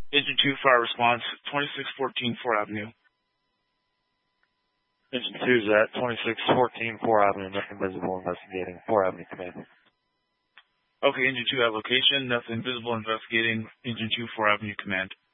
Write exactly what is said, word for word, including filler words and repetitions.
Engine two, fire response, twenty-six fourteen Fort Avenue. Engine two is at twenty-six fourteen Fort Avenue, nothing visible, investigating. Fort Avenue command. Okay, Engine two at location, nothing visible, investigating. Engine two, Fort Avenue command.